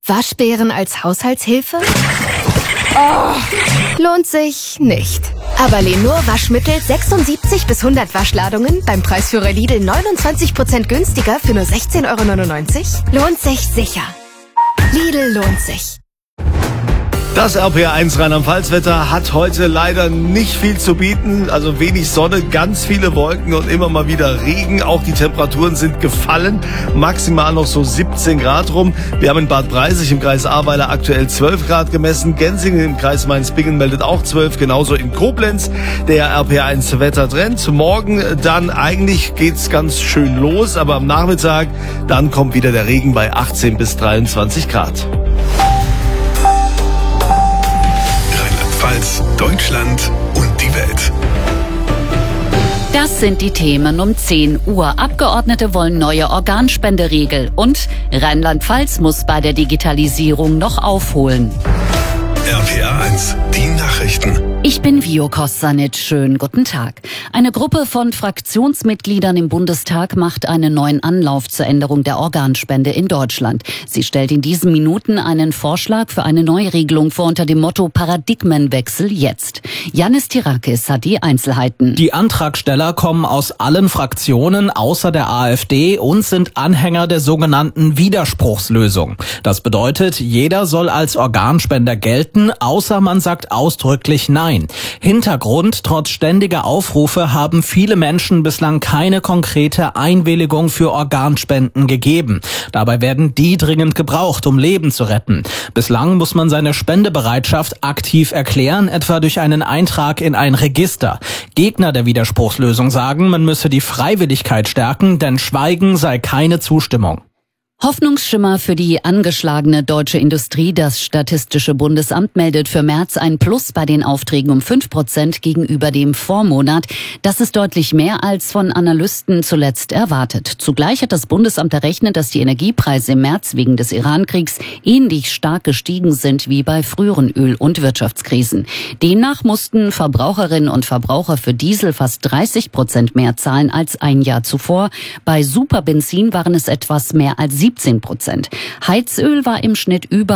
Waschbären als Haushaltshilfe? Oh, lohnt sich nicht. Aber Lenor Waschmittel 76 bis 100 Waschladungen beim Preisführer Lidl 29% günstiger für nur 16,99 €? Lohnt sich sicher. Lidl lohnt sich. Das RPR1 Rheinland-Pfalz-Wetter hat heute leider nicht viel zu bieten. Also wenig Sonne, ganz viele Wolken und immer mal wieder Regen. Auch die Temperaturen sind gefallen. Maximal noch so 17 Grad rum. Wir haben in Bad Breisig im Kreis Ahrweiler aktuell 12 Grad gemessen. Gensingen im Kreis Mainz-Bingen meldet auch 12. Genauso in Koblenz. Der RPR1 Wettertrend. Morgen dann eigentlich geht's ganz schön los. Aber am Nachmittag dann kommt wieder der Regen bei 18 bis 23 Grad. Deutschland und die Welt. Das sind die Themen um 10 Uhr. Abgeordnete wollen neue Organspenderegel und Rheinland-Pfalz muss bei der Digitalisierung noch aufholen. RPR1, die Nachrichten. Ich bin Vio Kostanic. Schönen guten Tag. Eine Gruppe von Fraktionsmitgliedern im Bundestag macht einen neuen Anlauf zur Änderung der Organspende in Deutschland. Sie stellt in diesen Minuten einen Vorschlag für eine Neuregelung vor unter dem Motto Paradigmenwechsel jetzt. Yannis Tirakis hat die Einzelheiten. Die Antragsteller kommen aus allen Fraktionen außer der AfD und sind Anhänger der sogenannten Widerspruchslösung. Das bedeutet, jeder soll als Organspender gelten, außer man sagt ausdrücklich Nein. Hintergrund: Trotz ständiger Aufrufe haben viele Menschen bislang keine konkrete Einwilligung für Organspenden gegeben. Dabei werden die dringend gebraucht, um Leben zu retten. Bislang muss man seine Spendebereitschaft aktiv erklären, etwa durch einen Eintrag in ein Register. Gegner der Widerspruchslösung sagen, man müsse die Freiwilligkeit stärken, denn Schweigen sei keine Zustimmung. Hoffnungsschimmer für die angeschlagene deutsche Industrie. Das Statistische Bundesamt meldet für März ein Plus bei den Aufträgen um 5% gegenüber dem Vormonat. Das ist deutlich mehr als von Analysten zuletzt erwartet. Zugleich hat das Bundesamt errechnet, dass die Energiepreise im März wegen des Irankriegs ähnlich stark gestiegen sind wie bei früheren Öl- und Wirtschaftskrisen. Demnach mussten Verbraucherinnen und Verbraucher für Diesel fast 30% mehr zahlen als ein Jahr zuvor. Bei Superbenzin waren es etwas mehr als 17%. Heizöl war im Schnitt über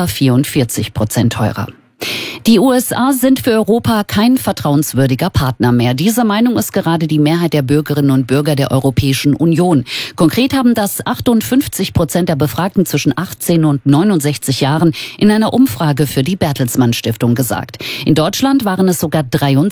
44% teurer. Die USA sind für Europa kein vertrauenswürdiger Partner mehr. Diese Meinung ist gerade die Mehrheit der Bürgerinnen und Bürger der Europäischen Union. Konkret haben das 58% der Befragten zwischen 18 und 69 Jahren in einer Umfrage für die Bertelsmann Stiftung gesagt. In Deutschland waren es sogar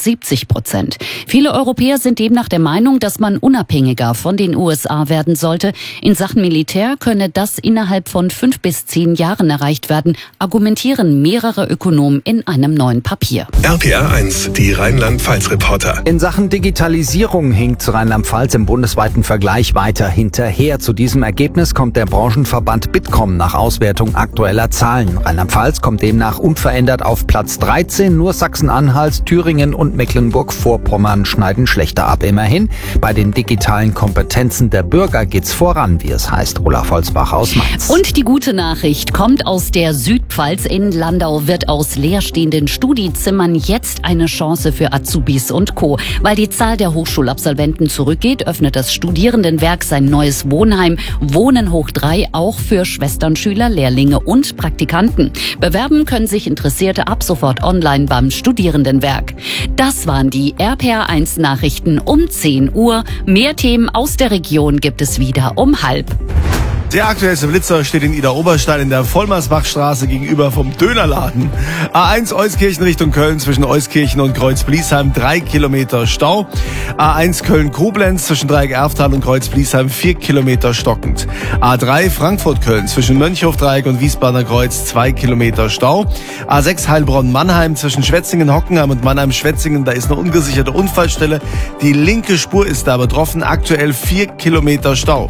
73%. Viele Europäer sind demnach der Meinung, dass man unabhängiger von den USA werden sollte. In Sachen Militär könne das innerhalb von 5 bis 10 Jahren erreicht werden, argumentieren mehrere Ökonomen in einem neuen Papier. RPR1, die Rheinland-Pfalz-Reporter. In Sachen Digitalisierung hinkt Rheinland-Pfalz im bundesweiten Vergleich weiter hinterher. Zu diesem Ergebnis kommt der Branchenverband Bitkom nach Auswertung aktueller Zahlen. Rheinland-Pfalz kommt demnach unverändert auf Platz 13. Nur Sachsen-Anhalt, Thüringen und Mecklenburg-Vorpommern schneiden schlechter ab. Immerhin, bei den digitalen Kompetenzen der Bürger geht's voran, wie es heißt. Olaf Holzbach aus Mainz. Und die gute Nachricht kommt aus der Südpfalz. In Landau wird aus leerstehenden Studiezimmern jetzt eine Chance für Azubis und Co. Weil die Zahl der Hochschulabsolventen zurückgeht, öffnet das Studierendenwerk sein neues Wohnheim Wohnen hoch 3 auch für Schwesternschüler, Lehrlinge und Praktikanten. Bewerben können sich Interessierte ab sofort online beim Studierendenwerk. Das waren die RPR1 Nachrichten um 10 Uhr. Mehr Themen aus der Region gibt es wieder um 12:30. Der aktuellste Blitzer steht in Idar-Oberstein in der Vollmersbachstraße gegenüber vom Dönerladen. A1 Euskirchen Richtung Köln zwischen Euskirchen und Kreuz-Bliesheim 3 Kilometer Stau. A1 Köln-Koblenz zwischen Dreieck-Erftal und Kreuz-Bliesheim 4 Kilometer stockend. A3 Frankfurt-Köln zwischen Mönchhofdreieck und Wiesbadener Kreuz 2 Kilometer Stau. A6 Heilbronn-Mannheim zwischen Schwetzingen-Hockenheim und Mannheim-Schwetzingen. Da ist eine ungesicherte Unfallstelle. Die linke Spur ist da betroffen. Aktuell 4 Kilometer Stau.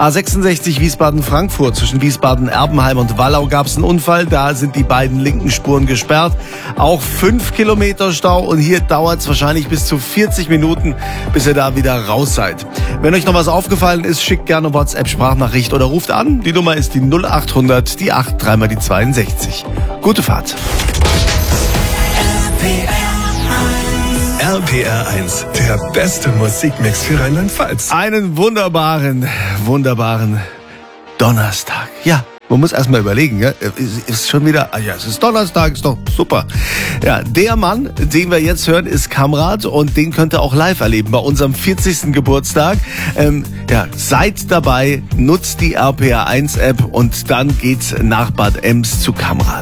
A66 Wiesbaden-Frankfurt zwischen Wiesbaden-Erbenheim und Wallau gab es einen Unfall. Da sind die beiden linken Spuren gesperrt. Auch 5 Kilometer Stau und hier dauert es wahrscheinlich bis zu 40 Minuten, bis ihr da wieder raus seid. Wenn euch noch was aufgefallen ist, schickt gerne WhatsApp-Sprachnachricht oder ruft an. Die Nummer ist die 0800, die 8, 3 mal die 62. Gute Fahrt. RPR1, der beste Musikmix für Rheinland-Pfalz. Einen wunderbaren Donnerstag. Ja, Man muss erstmal überlegen, ja? Ist schon wieder, es ist Donnerstag, ist doch super. Ja, der Mann, den wir jetzt hören, ist Kamrat und den könnt ihr auch live erleben bei unserem 40. Geburtstag. Seid dabei, nutzt die RPA1 App und dann geht's nach Bad Ems zu Kamrat.